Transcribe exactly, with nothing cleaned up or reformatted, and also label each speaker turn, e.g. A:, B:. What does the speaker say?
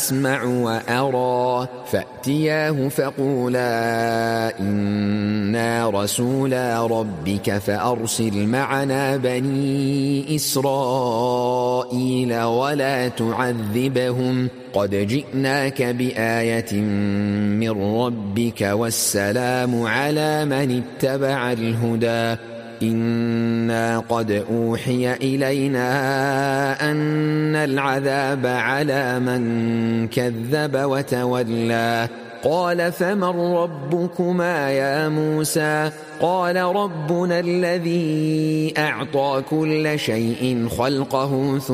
A: أسمع وأرى فأتياه فقولا إنا رسولا ربك فأرسل معنا بني إسرائيل ولا تعذبهم قد جئناك بآية من ربك والسلام على من اتبع الهدى إنا قد أوحي إلينا أن العذاب على من كذب وتولى قال فمن ربكما يا موسى قال ربنا الذي أعطى كل شيء خلقه